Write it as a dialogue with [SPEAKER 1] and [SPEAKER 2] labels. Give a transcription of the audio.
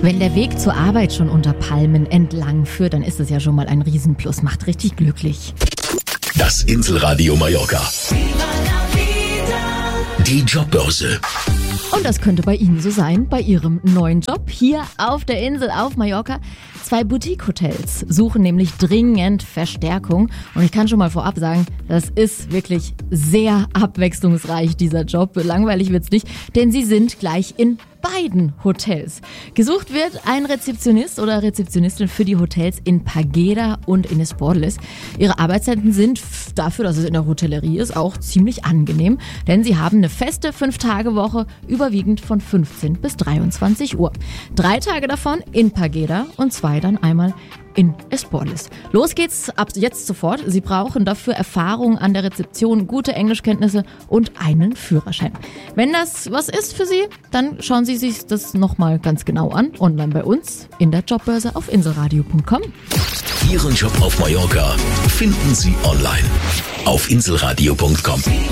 [SPEAKER 1] Wenn der Weg zur Arbeit schon unter Palmen entlang führt, dann ist es ja schon mal ein Riesenplus. Macht richtig glücklich.
[SPEAKER 2] Das Inselradio Mallorca. Die Jobbörse.
[SPEAKER 1] Und das könnte bei Ihnen so sein, bei Ihrem neuen Job hier auf der Insel auf Mallorca. 2 Boutique-Hotels suchen nämlich dringend Verstärkung. Und ich kann schon mal vorab sagen, das ist wirklich sehr abwechslungsreich, dieser Job. Langweilig wird's nicht, denn sie sind gleich in beiden Hotels. Gesucht wird ein Rezeptionist oder Rezeptionistin für die Hotels in Parguera und in Esporles. Ihre Arbeitszeiten sind dafür, dass es in der Hotellerie ist, auch ziemlich angenehm, denn sie haben eine feste 5-Tage-Woche, überwiegend von 15 bis 23 Uhr. 3 Tage davon in Parguera und 2 dann einmal in Esporles. Los geht's ab jetzt sofort. Sie brauchen dafür Erfahrung an der Rezeption, gute Englischkenntnisse und einen Führerschein. Wenn das was ist für Sie, dann schauen Sie sich das nochmal ganz genau an. Online bei uns in der Jobbörse auf inselradio.com.
[SPEAKER 2] Ihren Job auf Mallorca finden Sie online auf inselradio.com.